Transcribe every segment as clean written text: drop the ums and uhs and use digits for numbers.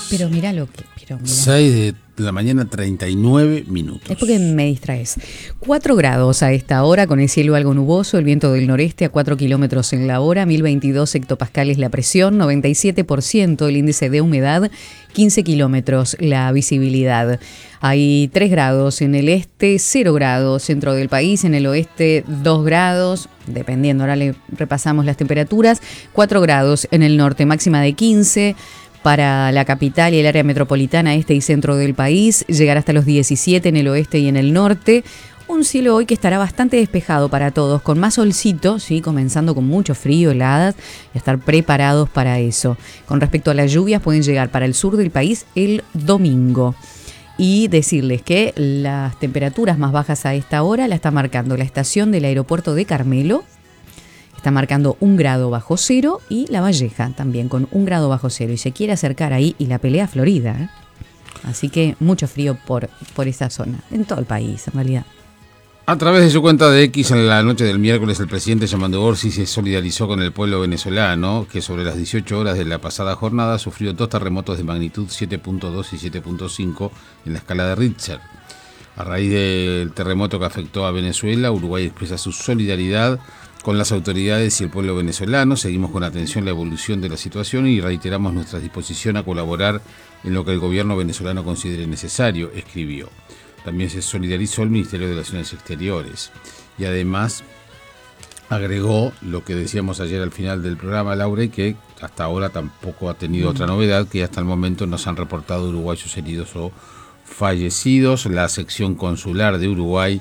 Pero mira lo que... Pero mirá. 6 de la mañana, 39 minutos. Es porque me distraes. 4 grados a esta hora, con el cielo algo nuboso, el viento del noreste a 4 kilómetros en la hora, 1022 hectopascales la presión, 97% el índice de humedad, 15 kilómetros la visibilidad. Hay 3 grados en el este, 0 grados centro del país, en el oeste 2 grados, dependiendo, ahora le repasamos las temperaturas, 4 grados en el norte, máxima de 15. Para la capital y el área metropolitana este y centro del país, llegará hasta los 17 en el oeste y en el norte. Un cielo hoy que estará bastante despejado para todos, con más solcito, ¿sí? Comenzando con mucho frío, heladas, y estar preparados para eso. Con respecto a las lluvias, pueden llegar para el sur del país el domingo. Y decirles que las temperaturas más bajas a esta hora la está marcando la estación del aeropuerto de Carmelo. Está marcando 1 grado bajo cero, y La Valleja también con 1 grado bajo cero. Y se quiere acercar ahí y la pelea Florida, ¿eh? Así que mucho frío por esa zona, en todo el país en realidad. A través de su cuenta de X, en la noche del miércoles, el presidente Yamandú Orsi se solidarizó con el pueblo venezolano, que sobre las 18 horas de la pasada jornada sufrió 2 terremotos de magnitud 7.2 y 7.5 en la escala de Richter. A raíz del terremoto que afectó a Venezuela, Uruguay expresa su solidaridad con las autoridades y el pueblo venezolano. Seguimos con atención la evolución de la situación y reiteramos nuestra disposición a colaborar en lo que el gobierno venezolano considere necesario, escribió. También se solidarizó el Ministerio de Relaciones Exteriores y además agregó lo que decíamos ayer al final del programa, Laura, y que hasta ahora tampoco ha tenido otra novedad, que hasta el momento no se han reportado uruguayos heridos o fallecidos. La sección consular de Uruguay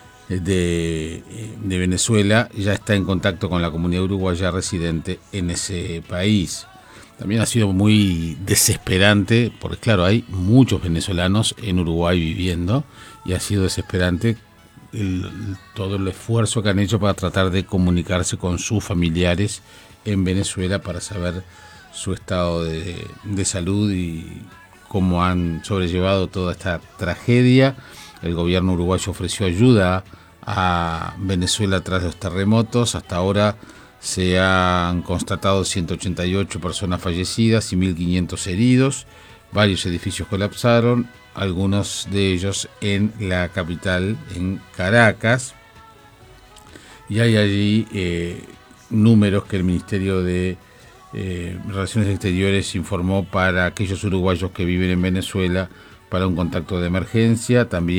de Venezuela ya está en contacto con la comunidad uruguaya residente en ese país. También ha sido muy desesperante, porque claro, hay muchos venezolanos en Uruguay viviendo, y ha sido desesperante todo el esfuerzo que han hecho para tratar de comunicarse con sus familiares en Venezuela para saber su estado de salud y cómo han sobrellevado toda esta tragedia. El gobierno uruguayo ofreció ayuda a Venezuela tras los terremotos. Hasta ahora se han constatado 188 personas fallecidas y 1.500 heridos. Varios edificios colapsaron, algunos de ellos en la capital, en Caracas. Y hay allí números que el Ministerio de Relaciones Exteriores informó para aquellos uruguayos que viven en Venezuela para un contacto de emergencia. También